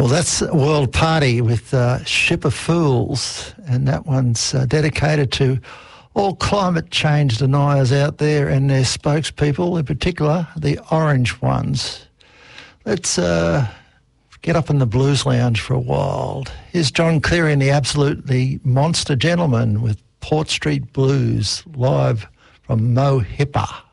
Well, that's World Party with Ship of Fools, and that one's dedicated to all climate change deniers out there and their spokespeople, in particular the orange ones. Let's get up in the blues lounge for a while. Here's John Cleary and the Absolutely Monster Gentlemen with Port Street Blues, live from Mo Hippa.